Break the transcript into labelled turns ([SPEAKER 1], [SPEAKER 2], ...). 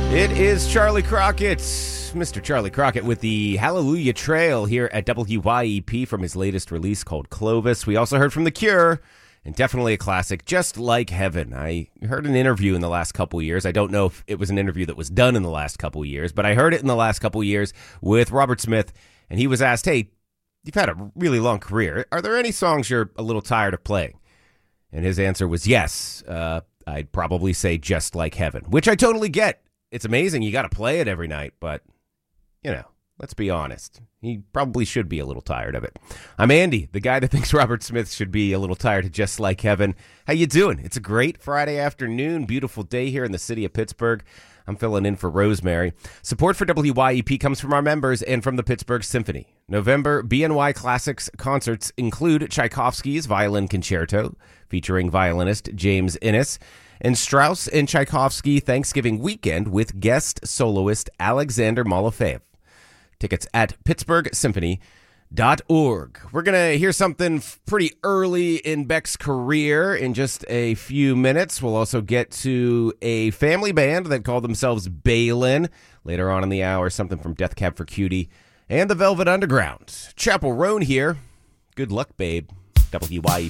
[SPEAKER 1] It is Charlie Crockett, Mr. Charlie Crockett, with the Hallelujah Trail here at WYEP from his latest release called Clovis. We also heard from The Cure, and definitely a classic, Just Like Heaven. I heard an interview in the last couple years. I don't know if it was an interview that was done in the last couple years, but I heard it in the last couple years with Robert Smith, and he was asked, hey, you've had a really long career. Are there any songs you're a little tired of playing? And his answer was yes. I'd probably say Just Like Heaven, which I totally get. It's amazing. You got to play it every night, but, you know, let's be honest. He probably should be a little tired of it. I'm Andy, the guy that thinks Robert Smith should be a little tired of Just Like Heaven. How you doing? It's a great Friday afternoon, beautiful day here in the city of Pittsburgh. I'm filling in for Rosemary. Support for WYEP comes from our members and from the Pittsburgh Symphony. November BNY Classics concerts include Tchaikovsky's Violin Concerto, featuring violinist James Innes, and Strauss and Tchaikovsky Thanksgiving Weekend with guest soloist Alexander Malofeev. Tickets at pittsburghsymphony.org. We're going to hear something pretty early in Beck's career in just a few minutes. We'll also get to a family band that called themselves Balin. Later on in the hour, something from Death Cab for Cutie and the Velvet Underground. Chapel Roan here. Good luck, babe. WYEP.